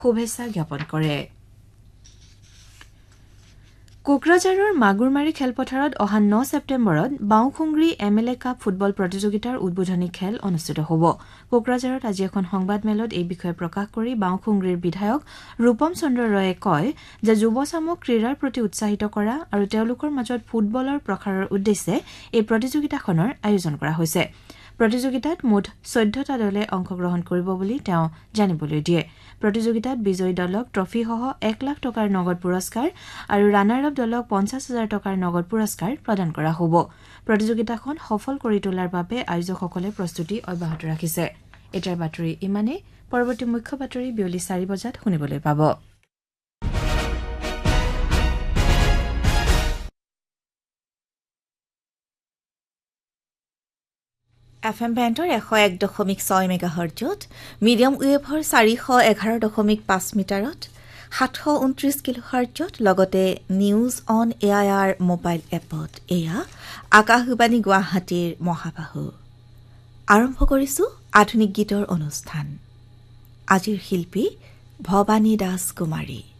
শুভেচ্ছা জ্ঞাপন কৰে। কোকৰাঝাৰৰ মাগুৰমাৰী খেলপথাৰত অহা 9 ছেপ্টেম্বৰত বাওঁখুংগ্ৰী MLA কাপ ফুটবল প্ৰতিযোগিতাৰ উদ্বোধনী খেল অনুষ্ঠিত হ'ব। কোকৰাঝাৰত আজি এখন সংবাদমেলত এই বিষয়ে প্ৰকাশ কৰি বাওঁখুংগ্ৰীৰ বিধায়ক ৰূপম চন্দ্ৰ ৰয়ে কয় যে যুৱচামক ক্ৰীড়াৰ প্ৰতি উৎসাহিত কৰা আৰু তেওঁলোকৰ মাজত ফুটবলৰ প্ৰসাৰৰ উদ্দেশ্যে এই প্ৰতিযোগিতাখনৰ আয়োজন কৰা হৈছে। প্ৰতিযোগিতাত মুঠ 14টা দলে অংশগ্ৰহণ কৰিব বুলি তেওঁ জানিবলৈ দিয়ে। প্ৰতিযোগিতাত বিজয়ী দলক ট্ৰফিসহ 1 লাখ টকাৰ নগদ পুৰস্কাৰ আৰু ৰানাৰ আপ দলক 50,000 টকাৰ নগদ পুৰস্কাৰ প্ৰদান কৰা হ'ব। প্ৰতিযোগিতাখন সফল কৰি তোলাৰ বাবে আয়োজকসকলে প্ৰস্তুতি অব্যাহত ৰাখিছে। এটাৰ বাতৰি ইমানে। পৰৱৰ্তী মুখ্য বাতৰি বিয়লি 4 বজাত শুনিবলৈ পাব। FM বেণ্ডৰ 101.6 মেগাহাৰ্টজত, মিডিয়াম ৱেভৰ 411.5 মিটাৰত, 729 কিলোহাৰ্টজত, লগতে নিউজ অন AIR মোবাইল এপত এয়া আকাশবাণী গুৱাহাটীৰ মহাবাহু। আৰম্ভ কৰিছো আধুনিক গীতৰ অনুষ্ঠান। আজিৰ শিল্পী ভৱানী দাস কুমাৰী।